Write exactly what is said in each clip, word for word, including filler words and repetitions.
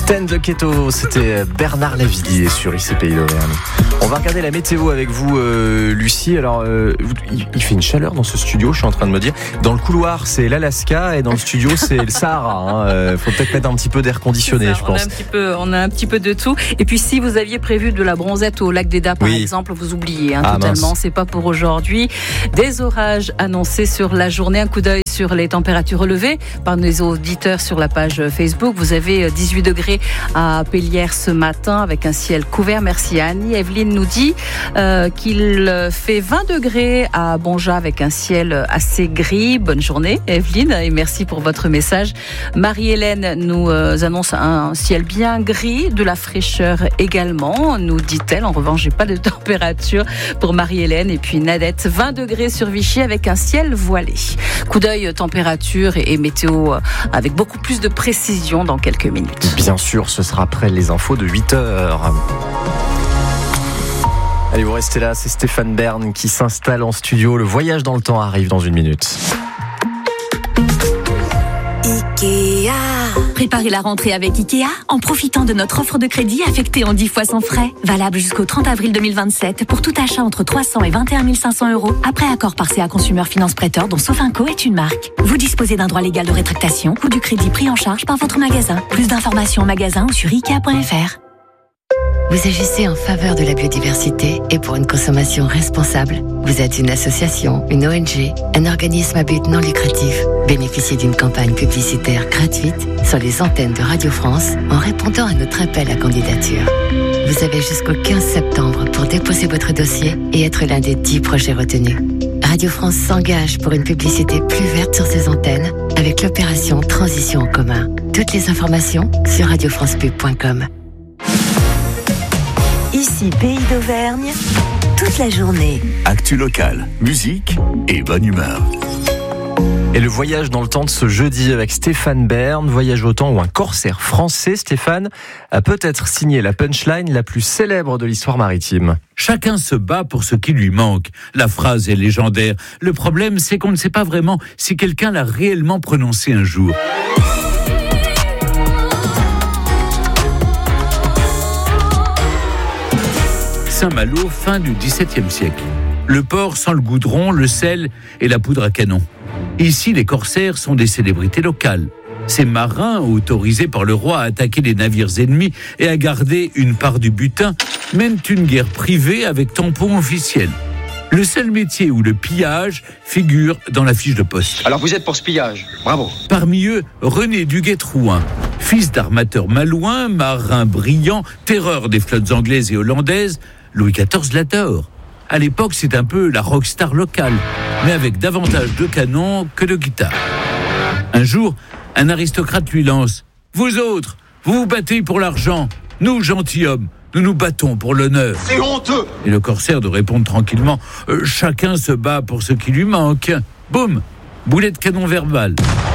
Ten de Keto, c'était Bernard Lavilliers sur I C Pays d'Auvergne. On va regarder la météo avec vous, euh, Lucie. Alors, euh, il fait une chaleur dans ce studio, je suis en train de me dire. Dans le couloir, c'est l'Alaska et dans le studio, c'est le Sahara. Hein. Euh, faut peut-être mettre un petit peu d'air conditionné, ça, je on pense. A un petit peu, on a un petit peu de tout. Et puis, si vous aviez prévu de la bronzette au lac d'Eda, par oui. exemple, vous oubliez hein, ah, totalement. Mince. C'est pas pour aujourd'hui. Des orages annoncés sur la journée. Un coup d'œil sur les températures relevées par nos auditeurs sur la page Facebook. Vous avez dix-huit degrés à Pellières ce matin avec un ciel couvert. Merci à Annie. Evelyne nous dit euh, qu'il fait vingt degrés à Bonja avec un ciel assez gris. Bonne journée Evelyne et merci pour votre message. Marie-Hélène nous euh, annonce un ciel bien gris, de la fraîcheur également, nous dit-elle. En revanche, j'ai pas de température pour Marie-Hélène. Et puis Nadette, vingt degrés sur Vichy avec un ciel voilé. Coup d'œil température et, et météo avec beaucoup plus de précision dans quelques minutes. Bien sûr, ce sera après les infos de huit heures. Allez, vous restez là, c'est Stéphane Bern qui s'installe en studio. Le voyage dans le temps arrive dans une minute. Ikea. Préparez la rentrée avec Ikea en profitant de notre offre de crédit affectée en dix fois sans frais. Valable jusqu'au trente avril deux mille vingt-sept pour tout achat entre trois cents et vingt et un mille cinq cents euros après accord par C A Consumer Finance Prêteur dont Sofinco est une marque. Vous disposez d'un droit légal de rétractation ou du crédit pris en charge par votre magasin. Plus d'informations en magasin ou sur ikea point f r. Vous agissez en faveur de la biodiversité et pour une consommation responsable. Vous êtes une association, une O N G, un organisme à but non lucratif. Bénéficiez d'une campagne publicitaire gratuite sur les antennes de Radio France en répondant à notre appel à candidature. Vous avez jusqu'au quinze septembre pour déposer votre dossier et être l'un des dix projets retenus. Radio France s'engage pour une publicité plus verte sur ses antennes avec l'opération Transition en commun. Toutes les informations sur radio france pub point com. Ici, Pays d'Auvergne, toute la journée. Actu locale, musique et bonne humeur. Et le voyage dans le temps de ce jeudi avec Stéphane Bern, voyage au temps où un corsaire français, Stéphane, a peut-être signé la punchline la plus célèbre de l'histoire maritime. Chacun se bat pour ce qui lui manque. La phrase est légendaire. Le problème, c'est qu'on ne sait pas vraiment si quelqu'un l'a réellement prononcée un jour. Saint-Malo, fin du dix-septième siècle. Le port sans le goudron, le sel et la poudre à canon. Ici, les corsaires sont des célébrités locales. Ces marins, autorisés par le roi à attaquer les navires ennemis et à garder une part du butin, mènent une guerre privée avec tampon officiel. Le seul métier où le pillage figure dans la fiche de poste. Alors vous êtes pour ce pillage, bravo. Parmi eux, René Duguay-Trouin, fils d'armateur malouin, marin brillant, terreur des flottes anglaises et hollandaises, Louis quatorze l'adore. À l'époque, c'est un peu la rockstar locale, mais avec davantage de canons que de guitares. Un jour, un aristocrate lui lance « Vous autres, vous vous battez pour l'argent. Nous, gentilshommes, nous nous battons pour l'honneur. » C'est honteux. Et le corsaire de répondre tranquillement euh, « Chacun se bat pour ce qui lui manque. » Boum, boulet de canon verbal.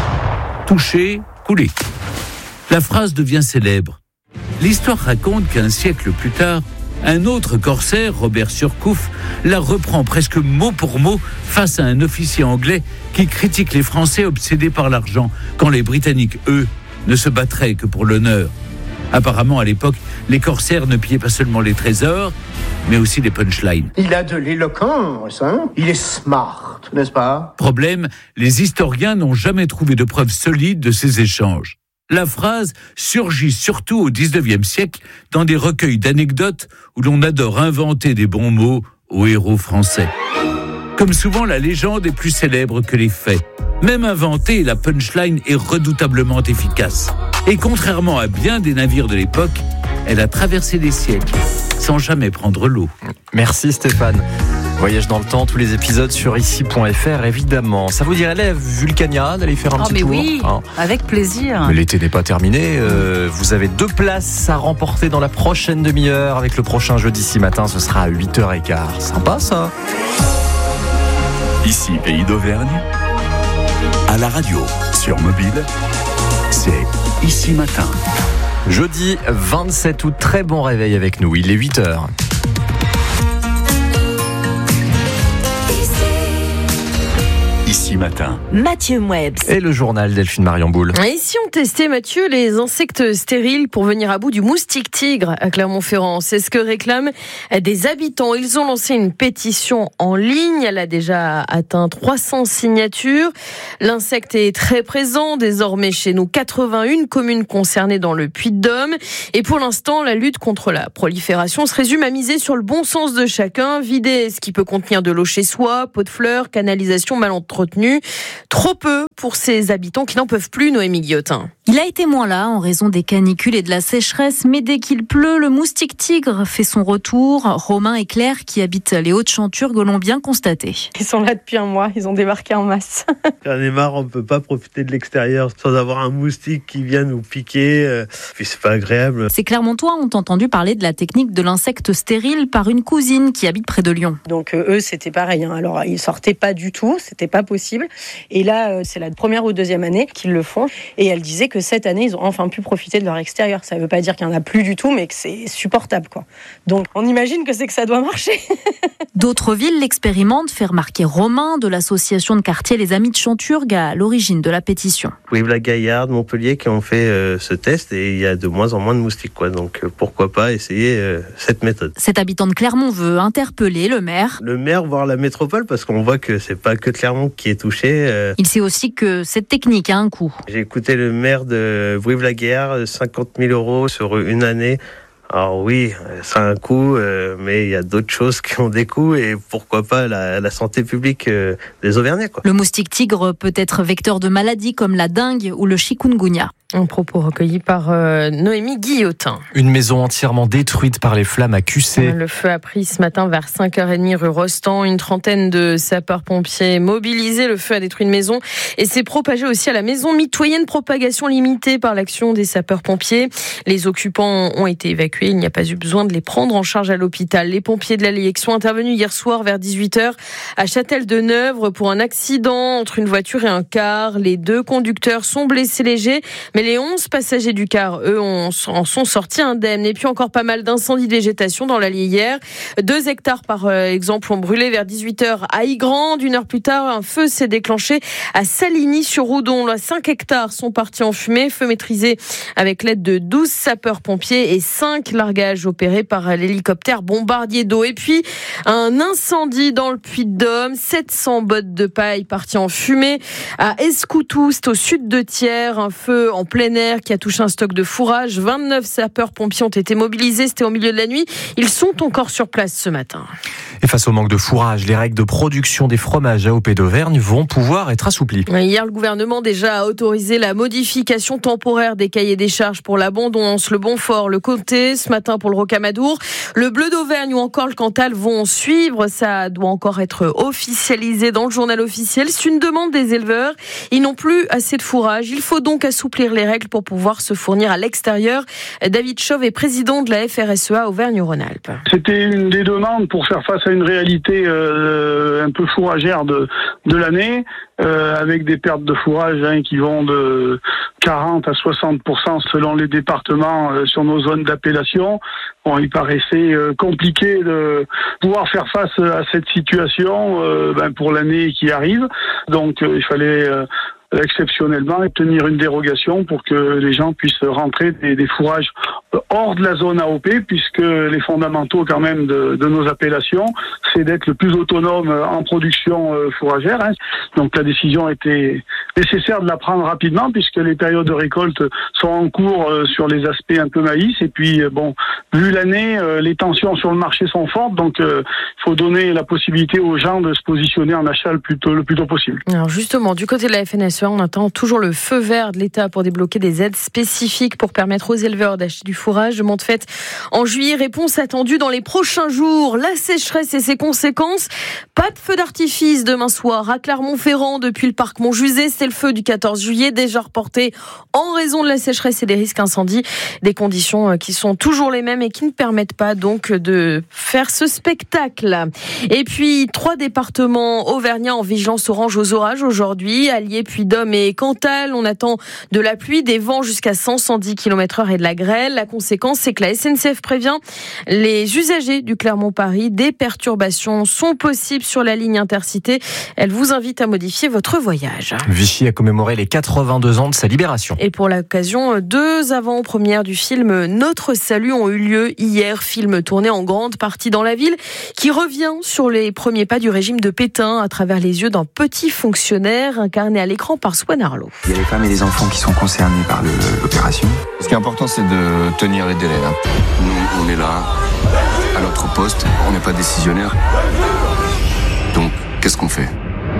Touché, coulé. La phrase devient célèbre. L'histoire raconte qu'un siècle plus tard, un autre corsaire, Robert Surcouf, la reprend presque mot pour mot face à un officier anglais qui critique les Français obsédés par l'argent, quand les Britanniques, eux, ne se battraient que pour l'honneur. Apparemment, à l'époque, les corsaires ne pillaient pas seulement les trésors, mais aussi les punchlines. Il a de l'éloquence, hein ? Il est smart, n'est-ce pas ? Problème, les historiens n'ont jamais trouvé de preuves solides de ces échanges. La phrase surgit surtout au dix-neuvième siècle dans des recueils d'anecdotes où l'on adore inventer des bons mots aux héros français. Comme souvent, la légende est plus célèbre que les faits. Même inventée, la punchline est redoutablement efficace. Et contrairement à bien des navires de l'époque, elle a traversé des siècles sans jamais prendre l'eau. Merci Stéphane. Voyage dans le temps, tous les épisodes sur ici point f r évidemment. Ça vous dirait, là, Vulcania, d'aller faire un oh, petit mais tour oui, hein. Avec plaisir. Mais l'été n'est pas terminé. Euh, vous avez deux places à remporter dans la prochaine demi-heure avec le prochain jeu d'ici matin. Ce sera à huit heures quinze. Sympa ça. Ici, Pays d'Auvergne. À la radio, sur mobile, c'est Ici Matin. Jeudi vingt-sept août, très bon réveil avec nous. Il est huit heures. Ici Ici Matin. Mathieu Mouebs. Et le journal Delphine Marion-Boule. Et si on testait, Mathieu, les insectes stériles pour venir à bout du moustique tigre à Clermont-Ferrand? C'est ce que réclament des habitants. Ils ont lancé une pétition en ligne. Elle a déjà atteint trois cents signatures. L'insecte est très présent désormais chez nous. quatre-vingt-une communes concernées dans le Puy-de-Dôme. Et pour l'instant, la lutte contre la prolifération se résume à miser sur le bon sens de chacun. Vider ce qui peut contenir de l'eau chez soi, pots de fleurs, canalisation mal entretenue. Trop peu pour ces habitants qui n'en peuvent plus, Noémie Guillotin. Il a été moins là en raison des canicules et de la sécheresse, mais dès qu'il pleut, le moustique tigre fait son retour. Romain et Claire, qui habitent les Hautes-Chanturgues, l'ont bien constaté. Ils sont là depuis un mois, ils ont débarqué en masse. J'en ai marre, on ne peut pas profiter de l'extérieur sans avoir un moustique qui vient nous piquer. Euh, puis c'est pas agréable. Ces Clermontois ont entendu parler de la technique de l'insecte stérile par une cousine qui habite près de Lyon. Donc euh, eux, c'était pareil. Hein. Alors ils sortaient pas du tout, c'était pas possible. Et là, euh, c'est la première ou deuxième année qu'ils le font. Et elle disait que cette année, ils ont enfin pu profiter de leur extérieur. Ça veut pas dire qu'il y en a plus du tout, mais que c'est supportable, quoi. Donc on imagine que c'est que ça doit marcher. D'autres villes l'expérimentent, fait remarquer Romain de l'association de quartier Les Amis de Chanturgues à l'origine de la pétition. Brive-la-Gaillarde, Montpellier qui ont fait euh, ce test et il y a de moins en moins de moustiques, quoi. Donc euh, pourquoi pas essayer euh, cette méthode. Cet habitant de Clermont veut interpeller le maire. Le maire, voire la métropole, parce qu'on voit que c'est pas que Clermont qui est touché. Euh... Il sait aussi que cette technique a un coût. J'ai écouté le maire de Brive-la-Gaillarde, cinquante mille euros sur une année. Alors oui, ça a un coût, euh, mais il y a d'autres choses qui ont des coûts et pourquoi pas la, la santé publique euh, des Auvergnats, quoi. Le moustique tigre peut être vecteur de maladies comme la dengue ou le chikungunya. Un propos recueilli par euh, Noémie Guillotin. Une maison entièrement détruite par les flammes à Q C. Le feu a pris ce matin vers cinq heures trente rue Rostand. Une trentaine de sapeurs-pompiers mobilisés. Le feu a détruit une maison et s'est propagé aussi à la maison mitoyenne. Propagation limitée par l'action des sapeurs-pompiers. Les occupants ont été évacués. Il n'y a pas eu besoin de les prendre en charge à l'hôpital. Les pompiers de l'Allier sont intervenus hier soir vers dix-huit heures à Châtel-de-Neuvre pour un accident entre une voiture et un car. Les deux conducteurs sont blessés légers, mais les onze passagers du car, eux, en sont sortis indemnes. Et puis encore pas mal d'incendies de végétation dans l'Allier hier. Deux hectares, par exemple, ont brûlé vers dix-huit heures à Ygrande. Une heure plus tard, un feu s'est déclenché à Saligny-sur-Oudon. Là, cinq hectares sont partis en fumée. Feu maîtrisé avec l'aide de douze sapeurs-pompiers et cinq largages opérés par l'hélicoptère bombardier d'eau. Et puis, un incendie dans le Puy-de-Dôme. sept cents bottes de paille parties en fumée à Escoutou, c'est au sud de Thiers. Un feu en plein air qui a touché un stock de fourrage. vingt-neuf sapeurs-pompiers ont été mobilisés. C'était au milieu de la nuit. Ils sont encore sur place ce matin. Et face au manque de fourrage, les règles de production des fromages A O P d'Auvergne vont pouvoir être assouplies. Hier, le gouvernement déjà a autorisé la modification temporaire des cahiers des charges pour l'Abondance, le Bonfort, le Côté. Ce matin pour le Rocamadour, le Bleu d'Auvergne ou encore le Cantal vont suivre. Ça doit encore être officialisé dans le journal officiel. C'est une demande des éleveurs. Ils n'ont plus assez de fourrage. Il faut donc assouplir les règles pour pouvoir se fournir à l'extérieur. David Chauve est président de la F R S E A Auvergne-Rhône-Alpes. C'était une des demandes pour faire face à une réalité euh, un peu fourragère de, de l'année, euh, avec des pertes de fourrage hein, qui vont de quarante à soixante pour cent selon les départements euh, sur nos zones d'appellation. Bon, il paraissait euh, compliqué de pouvoir faire face à cette situation euh, ben, pour l'année qui arrive. Donc euh, il fallait euh, exceptionnellement obtenir une dérogation pour que les gens puissent rentrer des, des fourrages hors de la zone A O P, puisque les fondamentaux quand même de, de nos appellations, c'est d'être le plus autonome en production fourragère. Hein. Donc la décision était nécessaire de la prendre rapidement, puisque les périodes de récolte sont en cours sur les aspects un peu maïs. Et puis, bon, vu l'année, les tensions sur le marché sont fortes, donc il faut donner la possibilité aux gens de se positionner en achat le plus tôt, le plus tôt possible. Alors justement, du côté de la F N S E A, on attend toujours le feu vert de l'État pour débloquer des aides spécifiques pour permettre aux éleveurs d'acheter du fourrage. Demande faite en juillet, réponse attendue dans les prochains jours. La sécheresse et ses conséquences. Pas de feu d'artifice demain soir à Clermont-Ferrand depuis le parc Montjusé. C'est le feu du quatorze juillet, déjà reporté en raison de la sécheresse et des risques incendies. Des conditions qui sont toujours les mêmes et qui ne permettent pas donc de faire ce spectacle. Et puis, trois départements auvergnats en vigilance orange aux orages aujourd'hui. Allier, Puy-de-Dôme et Cantal. On attend de la pluie, des vents jusqu'à cent à cent dix kilomètres heure et de la grêle. La conséquence conséquence, c'est que la S N C F prévient les usagers du Clermont-Paris. Des perturbations sont possibles sur la ligne Intercité. Elle vous invite à modifier votre voyage. Vichy a commémoré les quatre-vingt-deux ans de sa libération. Et pour l'occasion, deux avant-premières du film Notre Salut ont eu lieu hier. Film tourné en grande partie dans la ville, qui revient sur les premiers pas du régime de Pétain à travers les yeux d'un petit fonctionnaire incarné à l'écran par Swan Arlo. Il y a les femmes et les enfants qui sont concernés par le, l'opération. Ce qui est important, c'est de tenir les délais. Hein. Nous, on est là, à notre poste, on n'est pas décisionnaire. Donc, qu'est-ce qu'on fait ?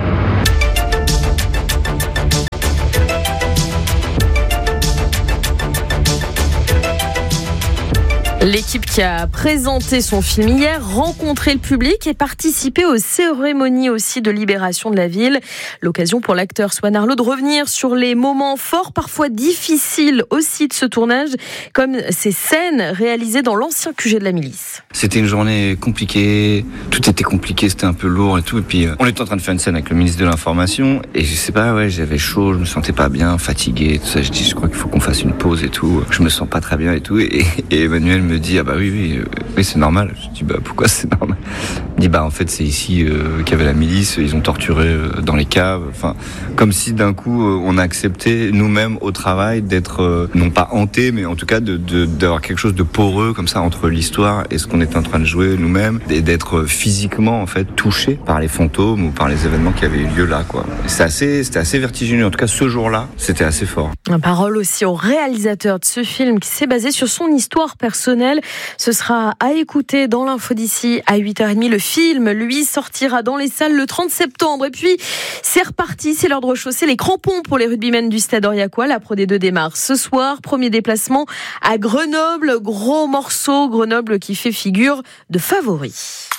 L'équipe qui a présenté son film hier, rencontré le public et participé aux cérémonies aussi de libération de la ville. L'occasion pour l'acteur Swan Arlo de revenir sur les moments forts, parfois difficiles aussi de ce tournage, comme ces scènes réalisées dans l'ancien Q G de la milice. C'était une journée compliquée, tout était compliqué, c'était un peu lourd et tout. Et puis on était en train de faire une scène avec le ministre de l'Information et je sais pas, ouais, j'avais chaud, je me sentais pas bien, fatigué, tout ça. Je dis, je crois qu'il faut qu'on fasse une pause et tout. Je me sens pas très bien et tout. Et, et Emmanuel me dit, ah bah oui, oui, euh, oui c'est normal. Je dis, bah pourquoi c'est normal ? Il dit, bah en fait c'est ici euh, qu'il y avait la milice, ils ont torturé euh, dans les caves. Enfin, comme si d'un coup euh, on a accepté nous-mêmes au travail d'être, euh, non pas hantés, mais en tout cas de, de, d'avoir quelque chose de poreux comme ça entre l'histoire et ce qu'on est en train de jouer nous-mêmes, et d'être physiquement en fait touché par les fantômes ou par les événements qui avaient eu lieu là, quoi. C'est assez, c'était assez vertigineux. En tout cas, ce jour-là, c'était assez fort. Un parole aussi au réalisateur de ce film qui s'est basé sur son histoire personnelle. Ce sera à écouter dans l'info d'ici à huit heures trente. Le film, lui, sortira dans les salles le trente septembre. Et puis, c'est reparti, c'est l'heure de rechausser les crampons pour les rugbymen du Stade Oriacois. La Pro D deux démarre ce soir. Premier déplacement à Grenoble. Gros morceau, Grenoble qui fait figure de favori.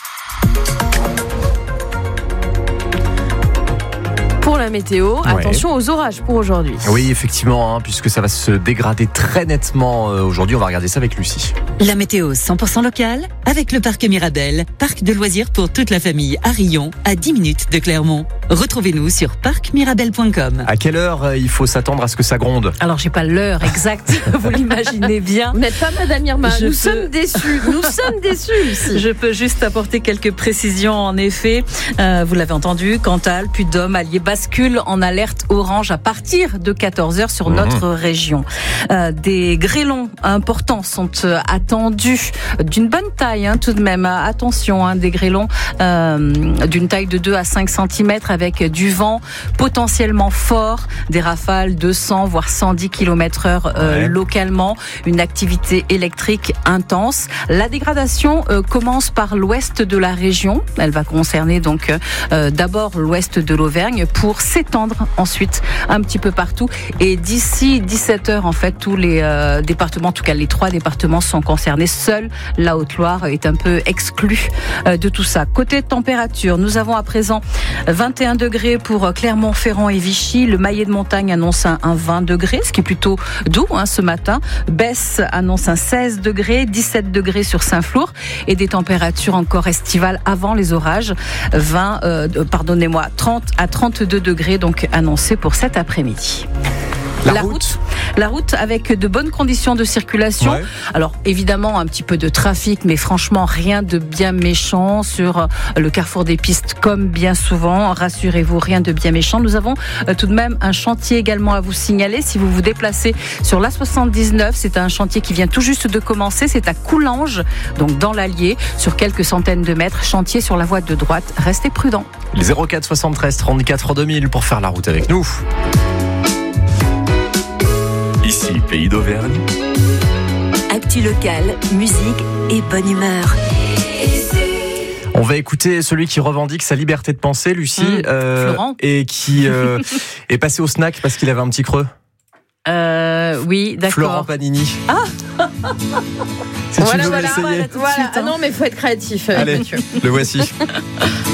Pour la météo, ouais. Attention aux orages pour aujourd'hui. Oui, effectivement, hein, puisque ça va se dégrader très nettement euh, aujourd'hui. On va regarder ça avec Lucie. La météo cent pour cent locale avec le parc Mirabel, parc de loisirs pour toute la famille à Rion, à dix minutes de Clermont. Retrouvez-nous sur parc mirabel point com. À quelle heure euh, il faut s'attendre à ce que ça gronde ? Alors, j'ai pas l'heure exacte, vous l'imaginez bien. Vous n'êtes pas Madame Irma, Je nous peux... sommes déçus, nous sommes déçus ici. Je peux juste apporter quelques précisions, en effet. Euh, vous l'avez entendu, Cantal, Puy-de-Dôme, Allier, bascule en alerte orange à partir de quatorze heures sur mmh. notre région. Euh, des grêlons importants sont euh, attendus, d'une bonne taille hein, tout de même. Attention, hein, des grêlons euh, d'une taille de deux à cinq centimètres avec du vent potentiellement fort, des rafales de cent voire cent dix kilomètres heure euh, ouais. localement, une activité électrique intense. La dégradation euh, commence par l'ouest de la région. Elle va concerner donc euh, d'abord l'ouest de l'Auvergne pour s'étendre ensuite un petit peu partout. Et d'ici dix-sept heures, en fait, tous les euh, départements, en tout cas les trois départements sont concernés. Seule la Haute-Loire est un peu exclue euh, de tout ça. Côté température, nous avons à présent vingt et un degrés pour Clermont-Ferrand et Vichy. Le Maillet de Montagne annonce un, un vingt degrés, ce qui est plutôt doux hein, ce matin. Besse annonce un seize degrés, dix-sept degrés sur Saint-Flour et des températures encore estivales avant les orages. vingt, euh, pardonnez-moi, trente à trente-deux degrés donc annoncés pour cet après-midi. La, la route. route La route avec de bonnes conditions de circulation. Ouais. Alors évidemment un petit peu de trafic, mais franchement rien de bien méchant sur le carrefour des pistes comme bien souvent. Rassurez-vous, rien de bien méchant. Nous avons tout de même un chantier également à vous signaler. Si vous vous déplacez sur l'A soixante-dix-neuf, c'est un chantier qui vient tout juste de commencer. C'est à Coulanges, donc dans l'Allier, sur quelques centaines de mètres. Chantier sur la voie de droite. Restez prudents. zéro quatre soixante-treize trente-quatre deux mille pour faire la route avec nous. Ici, Pays d'Auvergne. Actu locale, musique et bonne humeur. On va écouter celui qui revendique sa liberté de penser, Lucie, mmh, euh, Florent. et qui euh, est passé au snack parce qu'il avait un petit creux. Euh, oui, d'accord. Florent Panini. Ah si voilà, tu veux voilà, l'essayer. voilà, voilà. Ah non, mais il faut être créatif. Allez, le voici.